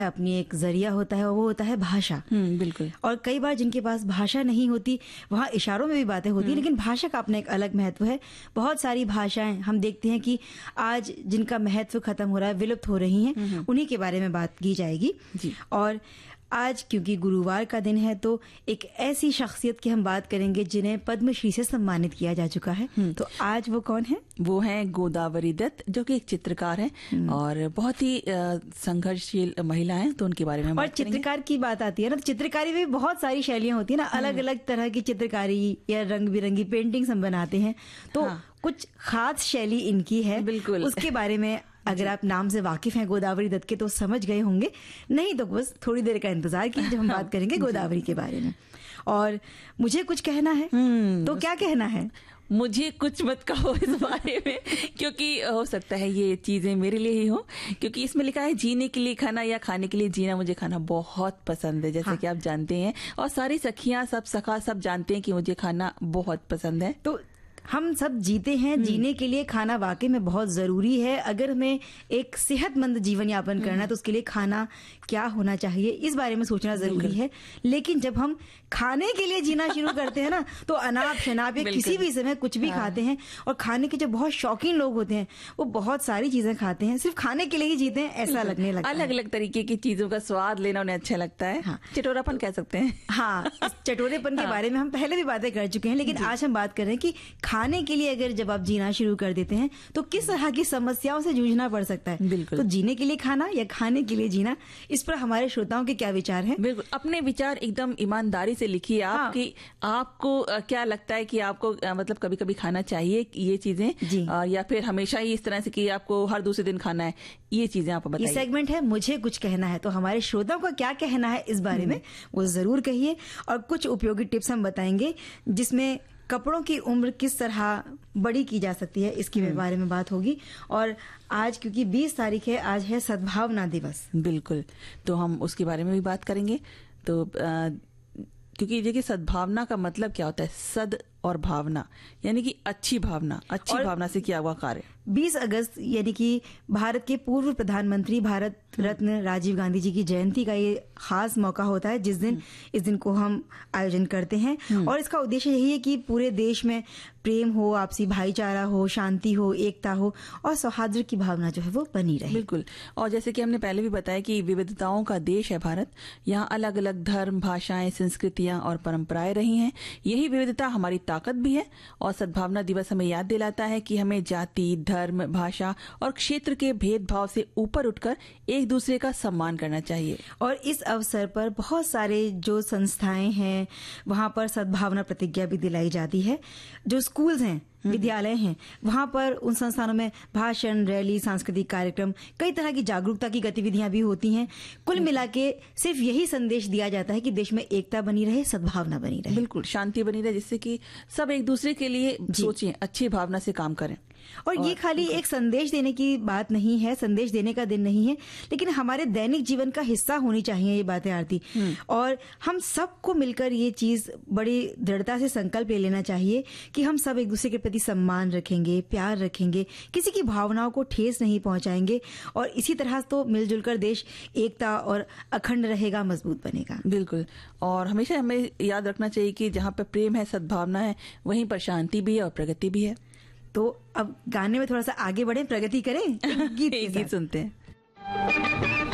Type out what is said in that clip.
अपनी एक जरिया होता है और वो होता है भाषा। बिल्कुल। और कई बार जिनके पास भाषा नहीं होती वहाँ इशारों में भी बातें होती है, लेकिन भाषा का अपना एक अलग महत्व है। बहुत सारी भाषाएं हम देखते हैं कि आज जिनका महत्व खत्म हो रहा है, विलुप्त हो रही हैं, उन्हीं के बारे में बात की जाएगी। और आज क्योंकि गुरुवार का दिन है तो एक ऐसी शख्सियत की हम बात करेंगे जिन्हें पद्मश्री से सम्मानित किया जा चुका है। तो आज वो कौन है? वो हैं गोदावरी दत्त, जो कि एक चित्रकार हैं और बहुत ही संघर्षशील महिला हैं। तो उनके बारे में और चित्रकार की बात आती है ना, तो चित्रकारी में बहुत सारी शैलियां होती है ना, अलग अलग तरह की चित्रकारी या रंग बिरंगी पेंटिंग्स हम बनाते हैं। तो कुछ खास शैली इनकी है। बिल्कुल। उसके बारे में अगर आप नाम से वाकिफ हैं गोदावरी दत्त के तो समझ गए होंगे, नहीं तो बस थोड़ी देर का इंतजार कीजिए जब हम बात करेंगे गोदावरी के बारे में। और मुझे कुछ कहना है तो क्या कहना है? मुझे कुछ मत कहो इस बारे में, क्योंकि हो सकता है ये चीजें मेरे लिए ही हो, क्योंकि इसमें लिखा है जीने के लिए खाना या खाने के लिए जीना। मुझे खाना बहुत पसंद है, जैसे कि आप जानते हैं, और सारी सखियां सब सखा सब जानते हैं कि मुझे खाना बहुत पसंद है। तो हम सब जीते हैं, जीने के लिए खाना वाकई में बहुत जरूरी है। अगर हमें एक सेहतमंद जीवन यापन करना है तो उसके लिए खाना क्या होना चाहिए, इस बारे में सोचना जरूरी है। लेकिन जब हम खाने के लिए जीना शुरू करते हैं ना, तो अनाप शनाप या किसी भी समय कुछ भी खाते हैं। और खाने के जो बहुत शौकीन लोग होते हैं वो बहुत सारी चीजें खाते हैं, सिर्फ खाने के लिए ही जीते हैं ऐसा लगने लगता है। अलग अलग तरीके की चीजों का स्वाद लेना उन्हें अच्छा लगता है। चटोरापन कह सकते हैं। हाँ, इस चटोरेपन के बारे में हम पहले भी बातें कर चुके हैं, लेकिन आज हम बात कर रहे हैं कि खाने के लिए अगर जब आप जीना शुरू कर देते हैं तो किस तरह की समस्याओं से जूझना पड़ सकता है। बिल्कुल। तो जीने के लिए खाना या खाने के लिए जीना, इस पर हमारे श्रोताओं के क्या विचार हैं? बिल्कुल, अपने विचार एकदम ईमानदारी से लिखिए आप कि आपको क्या लगता है कि आपको मतलब कभी कभी खाना चाहिए ये चीजें, या फिर हमेशा ही इस तरह से कि आपको हर दूसरे दिन खाना है, ये चीजें आप बताइए। ये सेगमेंट है मुझे कुछ कहना है, तो हमारे श्रोताओं का क्या कहना है इस बारे में वो जरूर कहिए। और कुछ उपयोगी टिप्स हम बताएंगे जिसमें कपड़ों की उम्र किस तरह बड़ी की जा सकती है, इसके बारे में बात होगी। और आज क्योंकि 20 तारीख है, आज है सद्भावना दिवस। बिल्कुल, तो हम उसके बारे में भी बात करेंगे। तो क्योंकि देखिए सद्भावना का मतलब क्या होता है, सद और भावना यानी कि अच्छी भावना, अच्छी भावना से किया हुआ कार्य। 20 अगस्त यानी कि भारत के पूर्व प्रधानमंत्री भारत रत्न राजीव गांधी जी की जयंती का ये खास मौका होता है, जिस दिन इस दिन को हम आयोजन करते हैं। और इसका उद्देश्य यही है कि पूरे देश में प्रेम हो, आपसी भाईचारा हो, शांति हो, एकता हो और सौहार्द की भावना जो है वो बनी रहे। बिल्कुल। और जैसे कि हमने पहले भी बताया कि विविधताओं का देश है भारत, यहाँ अलग अलग धर्म, भाषाएं, संस्कृतियां और परंपराएं रही हैं। यही विविधता हमारी ताकत भी है। और सद्भावना दिवस हमें याद दिलाता है कि हमें जाति, धर्म, भाषा और क्षेत्र के भेदभाव से ऊपर उठकर एक दूसरे का सम्मान करना चाहिए। और इस अवसर पर बहुत सारे जो संस्थाएं हैं वहां पर सद्भावना प्रतिज्ञा भी दिलाई जाती है। जो स्कूल्स हैं, विद्यालय हैं, वहां पर उन संस्थानों में भाषण, रैली, सांस्कृतिक कार्यक्रम, कई तरह की जागरूकता की गतिविधियां भी होती हैं। कुल मिला के सिर्फ यही संदेश दिया जाता है कि देश में एकता बनी रहे, सद्भावना बनी रहे, बिल्कुल शांति बनी रहे, जिससे कि सब एक दूसरे के लिए सोचें, अच्छी भावना से काम करें। और ये खाली एक संदेश देने की बात नहीं है, संदेश देने का दिन नहीं है, लेकिन हमारे दैनिक जीवन का हिस्सा होनी चाहिए ये बातें आरती। और हम सबको मिलकर ये चीज बड़ी दृढ़ता से संकल्प ले लेना चाहिए कि हम सब एक दूसरे के प्रति सम्मान रखेंगे, प्यार रखेंगे, किसी की भावनाओं को ठेस नहीं पहुंचाएंगे। और इसी तरह तो मिलजुल कर देश एकता और अखंड रहेगा, मजबूत बनेगा। बिल्कुल। और हमेशा हमें याद रखना चाहिए कि जहाँ पर प्रेम है, सद्भावना है, वहीं पर शांति भी है और प्रगति भी है। तो अब गाने में थोड़ा सा आगे बढ़े, प्रगति करें, गीत सुनते हैं।